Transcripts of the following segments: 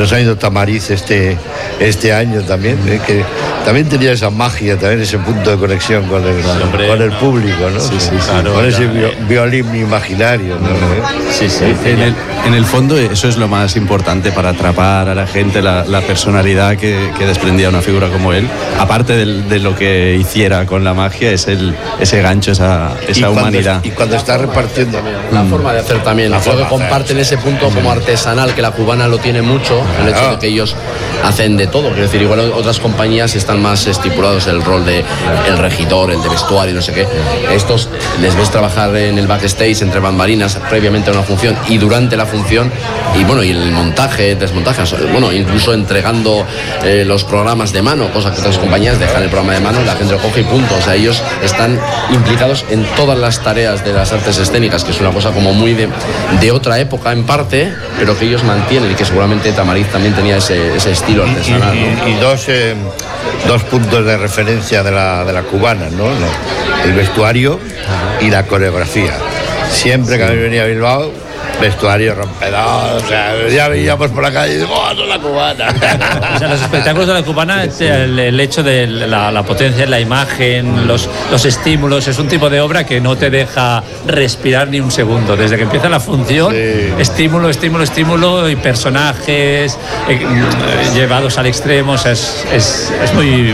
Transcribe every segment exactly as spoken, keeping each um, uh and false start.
nos ha ido Tamariz este, este año también, ¿eh? Que también tenía esa magia, también ese punto de conexión con el, Hombre, con el no. público, ¿no? Sí, sí, claro, con ese claro. violín imaginario, ¿no? Sí, sí. En el, en el fondo eso es lo más importante para atrapar a la gente, la, la personalidad que, que desprendía una figura como él. Aparte de, de lo que hiciera con la magia, es el, ese gancho, esa, esa y cuando, humanidad. Y cuando está repartiendo... La mm. forma de hacer también. La Creo que comparten ese punto como artesanal, que la cubana lo tiene mucho, el hecho de que ellos hacen de todo. Quiero decir, igual otras compañías están más estipulados el rol de el regidor, el de vestuario, no sé qué. Estos les ves trabajar en el backstage, entre bambalinas, previamente a una función y durante la función, y bueno, y el montaje, desmontaje, bueno, incluso entregando eh, los programas de mano, cosa que otras compañías dejan el programa de mano y la gente lo coge y punto. O sea, ellos están implicados en todas las tareas de las artes escénicas, que es una cosa como muy de, de otra época en parte, pero que ellos mantienen, y que seguramente Tamariz también tenía ese, ese estilo artesanal, y, y, ¿no? y dos, eh, dos puntos de referencia de la, de la cubana, ¿no? El vestuario y la coreografía. Siempre que a mí venía a Bilbao, vestuario rompedor, o sea, ya veíamos por la calle y digo, ¡oh, no la cubana! O sea, los espectáculos de la cubana, el, el hecho de la, la potencia en la imagen, los, los estímulos, es un tipo de obra que no te deja respirar ni un segundo. Desde que empieza la función, sí. estímulo, estímulo, estímulo, y personajes eh, llevados al extremo, o sea, es, es, es muy,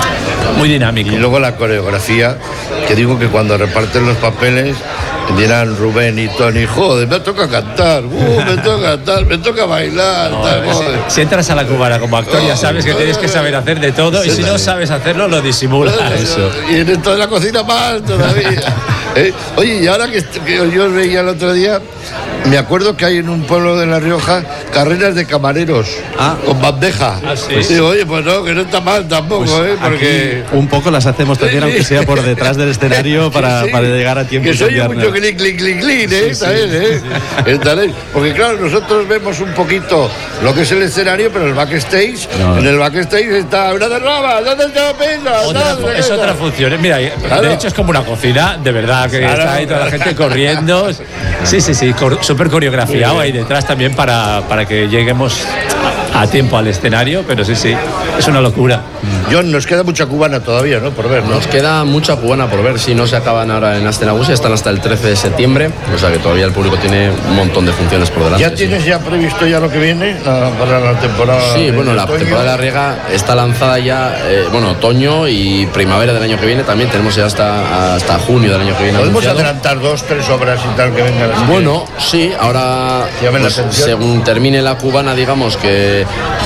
muy dinámico. Y luego la coreografía, que digo que cuando reparten los papeles, dirán Rubén y Tony, joder, me toca cantar, uh, me toca cantar, me toca bailar. No, tal, si, si entras a la cubana como actor, ya sabes que tienes que saber hacer de todo, y si no sabes hacerlo, lo disimulas. Eso. Y en toda la cocina mal todavía. ¿Eh? Oye, y ahora que, que yo os veía el otro día, me acuerdo que hay en un pueblo de La Rioja carreras de camareros ah. con bandeja. Ah, sí. Pues, digo, oye, pues no, que no está mal tampoco, pues ¿eh? Porque un poco las hacemos también, sí, aunque sea por detrás del escenario, para, sí, para llegar a tiempo. Que se oye mucho clic, clic, clic, clic, ¿eh? Sí, ¿sabes? Sí, ¿eh? Sí, sí. Porque claro, nosotros vemos un poquito lo que es el escenario, pero el backstage, no. en el backstage está una derrama, ¿dónde está la pena? Otra, ¿Dónde es otra función. Mira, claro. De hecho es como una cocina, de verdad, que claro, está ahí toda la gente corriendo. Sí, sí, sí, súper coreografiado ahí detrás también para, para que lleguemos a, a tiempo al escenario, pero sí, sí, es una locura. John, nos queda mucha cubana todavía, ¿no? Por ver, ¿no? Nos queda mucha cubana por ver, si no se acaban ahora en Astenagusia, están hasta el trece de septiembre, o sea que todavía el público tiene un montón de funciones por delante. ¿Ya tienes sí. ya previsto ya lo que viene la, para la temporada? Sí, bueno, la otoño. temporada de la riega está lanzada ya, eh, bueno, otoño y primavera del año que viene, también tenemos ya hasta, hasta junio del año que viene. ¿Podemos anunciado. adelantar dos, tres obras y tal que vengan? Así bueno, que... sí, ahora pues, según termine la cubana, digamos que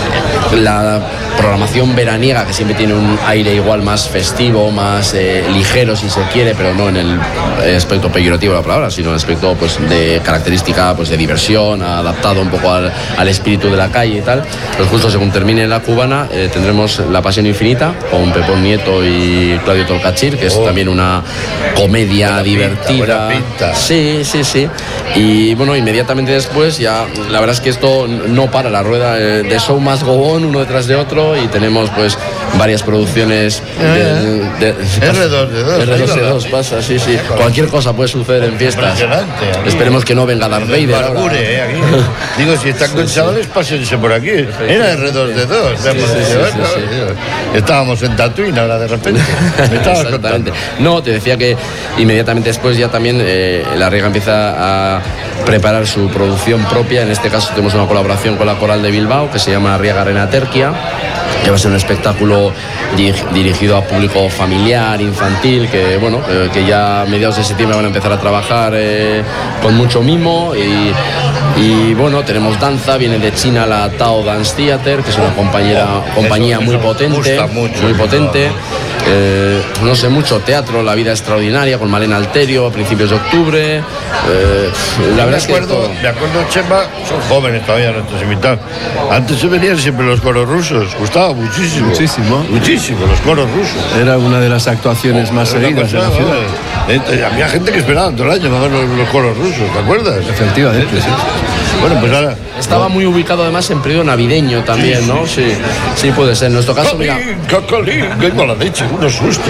la programación veraniega, que siempre tiene un aire igual más festivo, más eh, ligero si se quiere, pero no en el aspecto peyorativo de la palabra, sino en el aspecto pues, de característica pues, de diversión, adaptado un poco al, al espíritu de la calle y tal. Pues justo según termine la cubana eh, tendremos La Pasión Infinita con Pepón Nieto y Claudio Tolcachir, que es oh. también una comedia buena divertida. Pinta, buena pinta. Sí, sí, sí. Y bueno, inmediatamente después ya, la verdad es que esto no para, la rueda eh, de show must go on, uno detrás de otro, y tenemos pues varias producciones de, de, de erre dos de dos erre dos de dos pasa, sí, sí. Cualquier cosa puede suceder en fiestas. Esperemos que no venga Darth Vader ahora. Eh, aquí. Digo, si están con chavales, pásense por aquí. Era erre dos de dos. Sí, sí, sí, sí, sí, sí. Estábamos en Tatooine ahora de repente. Me estabas contando. No, te decía que inmediatamente después ya también eh, La Riega empieza a preparar su producción propia. En este caso tenemos una colaboración con la Coral de Bilbao que se llama Riega Renaterquia, que va a ser un espectáculo dirigido a público familiar, infantil, que bueno, eh, que ya a mediados de septiembre van a empezar a trabajar eh, con mucho mimo y, y bueno, tenemos danza, viene de China la Tao Dance Theater, que es una compañera, compañía eso, muy eso potente, mucho, muy potente. Eh, no sé, mucho teatro, La Vida Extraordinaria con Malena Alterio a principios de octubre. Eh, la verdad es que acuerdo, me acuerdo, Chema, son jóvenes todavía nuestros invitados. Antes se venían siempre los coros rusos, gustaba muchísimo. Muchísimo. Muchísimo, los coros rusos. Era una de las actuaciones oh, más seguidas en la ciudad. Eh, había gente que esperaba todo el año para ver los, los coros rusos, ¿te acuerdas? Efectivamente, sí. Bueno, pues ahora... Estaba muy ubicado además en periodo navideño también, sí, ¿no? Sí, sí, sí, puede ser. En nuestro caso, mira... ¡Cacalín! ¡Qué mala leche! Unos sustos.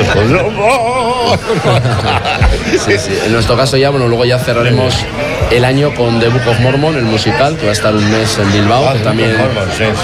Sí, sí. En nuestro caso ya, bueno, luego ya cerraremos el año con The Book of Mormon, el musical, que va a estar un mes en Bilbao, ah, que también... Mormon, sí.